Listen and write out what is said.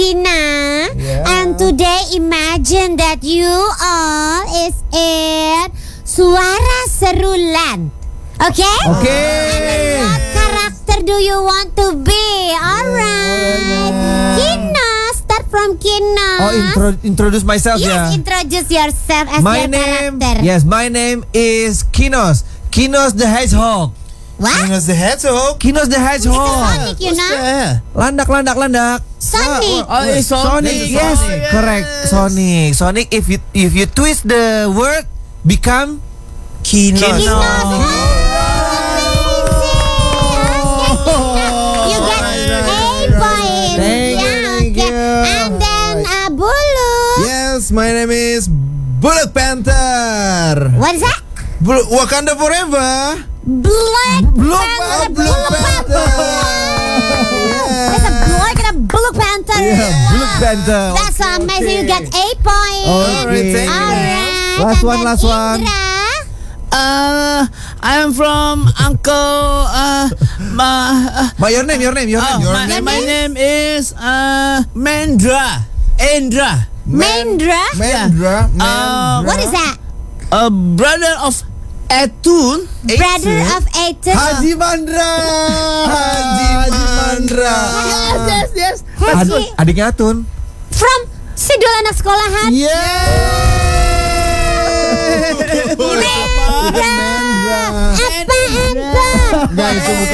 Kina. Yeah. And today imagine that you all is in Suara Serulan. Okay? Okay. And what character do you want to be? Alright. Kina, start from Kina. Introduce myself. Yes, introduce yourself as My your name. character. Yes, my name is Kinos. Kinos the Hedgehog. What? Kinos the Hedgehog. Kinos the Hedgehog. Sonic, you know? Landak. Sonic. Sonic. Yes, Yes. correct. Sonic. If you twist the word, become Kinos. You get 8 points. Thank you. And then Bulu. Yes, my name is Bullet Panther. What is that? Wakanda Forever. Black Panther. Black Panther. There's a black and a blue panther. Blue Panther. That's amazing. You get 8 points. Alright, thank you. Alright. Last And one, then last one. Indra. I am from Uncle. Your name. My name is Mendra. Mendra. What is that? A brother of Etun. Brother of Ethan. Haji Mandra. Yes. Adiknya Atun. From Sidul Anak Sekolahan. Mendra. Apa? Guys, itu bukan